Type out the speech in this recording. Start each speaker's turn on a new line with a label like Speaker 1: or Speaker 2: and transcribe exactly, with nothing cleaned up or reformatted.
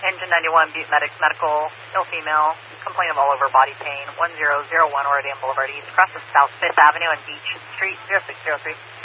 Speaker 1: Engine ninety-one, Butte Medics Medical, no female, complaint of all over body pain, one zero zero one Oregon Boulevard East, across the South fifth Avenue and Beach Street, zero six zero three.